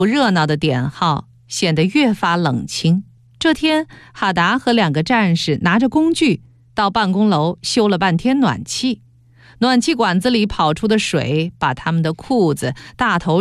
不热闹的点号显得越发冷清。这天，哈达和2个战士拿着工具到办公楼修了半天暖气，暖气管子里跑出的水把他们的裤子、大头